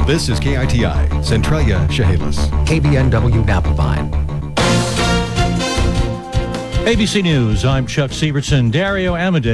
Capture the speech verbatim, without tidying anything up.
This is K I T I, Centralia, Chehalis. K B N W Napavine. A B C News, I'm Chuck Sievertson. Dario Amodei